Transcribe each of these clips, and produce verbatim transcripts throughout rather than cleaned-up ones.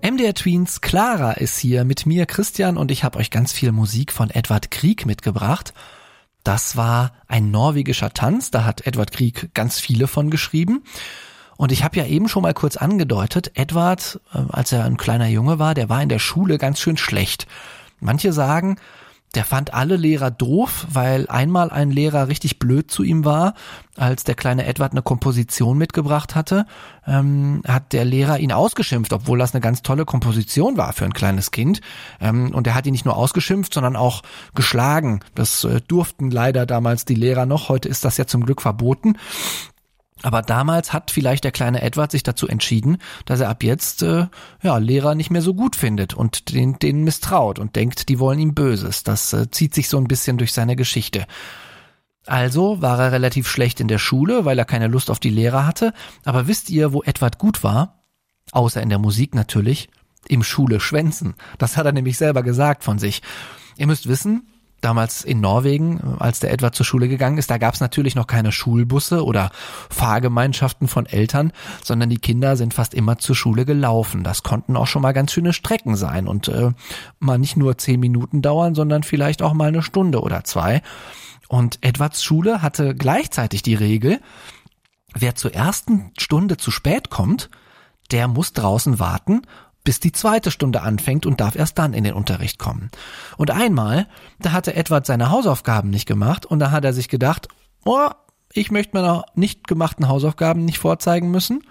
M D R Tweens Clara ist hier mit mir, Christian, und ich habe euch ganz viel Musik von Edvard Grieg mitgebracht. Das war ein norwegischer Tanz, da hat Edvard Grieg ganz viele von geschrieben. Und ich habe ja eben schon mal kurz angedeutet, Edvard, als er ein kleiner Junge war, der war in der Schule ganz schön schlecht. Manche sagen, der fand alle Lehrer doof, weil einmal ein Lehrer richtig blöd zu ihm war. Als der kleine Edvard eine Komposition mitgebracht hatte, ähm, hat der Lehrer ihn ausgeschimpft, obwohl das eine ganz tolle Komposition war für ein kleines Kind. Ähm, und er hat ihn nicht nur ausgeschimpft, sondern auch geschlagen. Das äh, durften leider damals die Lehrer noch. Heute ist das ja zum Glück verboten. Aber damals hat vielleicht der kleine Edvard sich dazu entschieden, dass er ab jetzt äh, ja Lehrer nicht mehr so gut findet und den, denen misstraut und denkt, die wollen ihm Böses. Das äh, zieht sich so ein bisschen durch seine Geschichte. Also war er relativ schlecht in der Schule, weil er keine Lust auf die Lehrer hatte. Aber wisst ihr, wo Edvard gut war? Außer in der Musik natürlich, im Schule schwänzen. Das hat er nämlich selber gesagt von sich. Ihr müsst wissen, damals in Norwegen, als der Edvard zur Schule gegangen ist, da gab es natürlich noch keine Schulbusse oder Fahrgemeinschaften von Eltern, sondern die Kinder sind fast immer zur Schule gelaufen. Das konnten auch schon mal ganz schöne Strecken sein und äh, mal nicht nur zehn Minuten dauern, sondern vielleicht auch mal eine Stunde oder zwei. Und Edvards Schule hatte gleichzeitig die Regel, wer zur ersten Stunde zu spät kommt, der muss draußen warten, bis die zweite Stunde anfängt und darf erst dann in den Unterricht kommen. Und einmal, da hatte Edvard seine Hausaufgaben nicht gemacht und da hat er sich gedacht, oh, ich möchte meine nicht gemachten Hausaufgaben nicht vorzeigen müssen.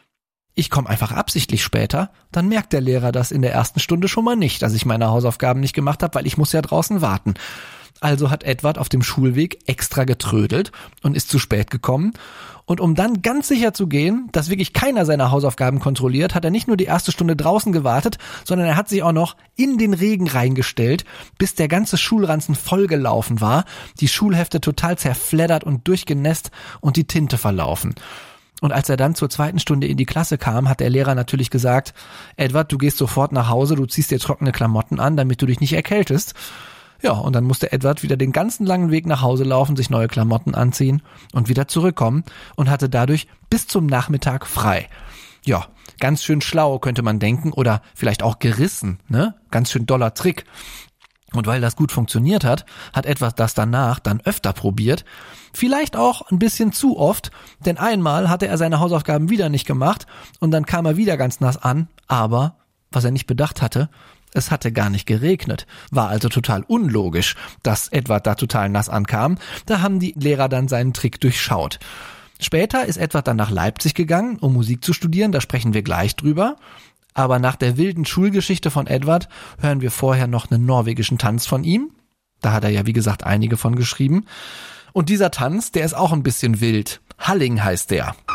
Ich komme einfach absichtlich später, dann merkt der Lehrer das in der ersten Stunde schon mal nicht, dass ich meine Hausaufgaben nicht gemacht habe, weil ich muss ja draußen warten. Also hat Edvard auf dem Schulweg extra getrödelt und ist zu spät gekommen. Und um dann ganz sicher zu gehen, dass wirklich keiner seine Hausaufgaben kontrolliert, hat er nicht nur die erste Stunde draußen gewartet, sondern er hat sich auch noch in den Regen reingestellt, bis der ganze Schulranzen vollgelaufen war, die Schulhefte total zerfleddert und durchgenässt und die Tinte verlaufen. Und als er dann zur zweiten Stunde in die Klasse kam, hat der Lehrer natürlich gesagt, Edvard, du gehst sofort nach Hause, du ziehst dir trockene Klamotten an, damit du dich nicht erkältest. Ja, und dann musste Edvard wieder den ganzen langen Weg nach Hause laufen, sich neue Klamotten anziehen und wieder zurückkommen und hatte dadurch bis zum Nachmittag frei. Ja, ganz schön schlau, könnte man denken, oder vielleicht auch gerissen, ne? Ganz schön doller Trick. Und weil das gut funktioniert hat, hat Edvard das danach dann öfter probiert. Vielleicht auch ein bisschen zu oft, denn einmal hatte er seine Hausaufgaben wieder nicht gemacht und dann kam er wieder ganz nass an, aber was er nicht bedacht hatte, es hatte gar nicht geregnet, war also total unlogisch, dass Edvard da total nass ankam. Da haben die Lehrer dann seinen Trick durchschaut. Später ist Edvard dann nach Leipzig gegangen, um Musik zu studieren, da sprechen wir gleich drüber. Aber nach der wilden Schulgeschichte von Edvard hören wir vorher noch einen norwegischen Tanz von ihm. Da hat er ja, wie gesagt, einige von geschrieben. Und dieser Tanz, der ist auch ein bisschen wild. Halling heißt der.